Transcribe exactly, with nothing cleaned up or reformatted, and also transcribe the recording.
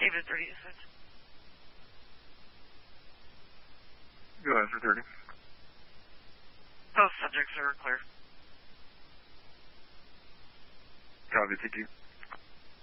David thirty to six. Go ahead for thirty. Both subjects are clear. Copy, thank you.